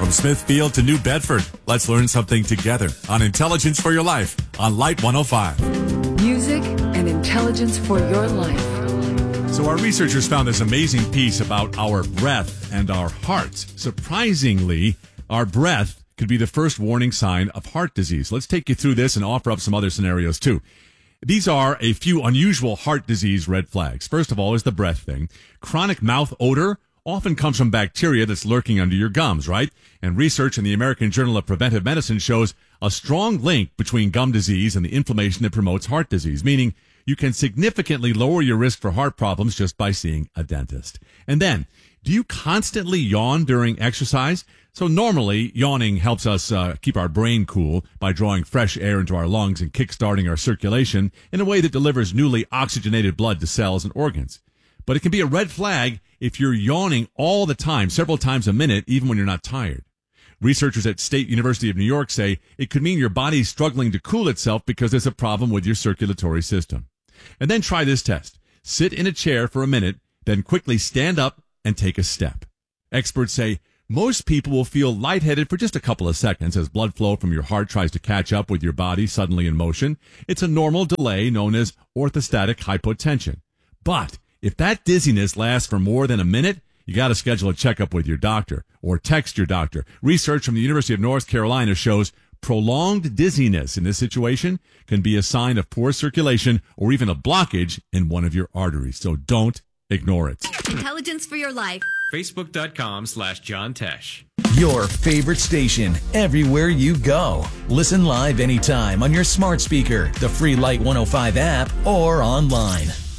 From Smithfield to New Bedford, let's learn something together on Intelligence for Your Life on Light 105. Music and intelligence for your life. So our researchers found this amazing piece about our breath and our hearts. Surprisingly, our breath could be the first warning sign of heart disease. Let's take you through this and offer up some other scenarios too. These are a few unusual heart disease red flags. First of all is the breath thing. Chronic mouth odor often comes from bacteria that's lurking under your gums, right? And research in the American Journal of Preventive Medicine shows a strong link between gum disease and the inflammation that promotes heart disease, meaning you can significantly lower your risk for heart problems just by seeing a dentist. And then, do you constantly yawn during exercise? So normally, yawning helps us keep our brain cool by drawing fresh air into our lungs and kickstarting our circulation in a way that delivers newly oxygenated blood to cells and organs. But it can be a red flag if you're yawning all the time, several times a minute, even when you're not tired. Researchers at State University of New York say it could mean your body's struggling to cool itself because there's a problem with your circulatory system. And then try this test. Sit in a chair for a minute, then quickly stand up and take a step. Experts say most people will feel lightheaded for just a couple of seconds as blood flow from your heart tries to catch up with your body suddenly in motion. It's a normal delay known as orthostatic hypotension. But if that dizziness lasts for more than a minute, you got to schedule a checkup with your doctor or text your doctor. Research from the University of North Carolina shows prolonged dizziness in this situation can be a sign of poor circulation or even a blockage in one of your arteries. So don't ignore it. Intelligence for Your Life. Facebook.com/John Tesh. Your favorite station, everywhere you go. Listen live anytime on your smart speaker, the free Light 105 app, or online.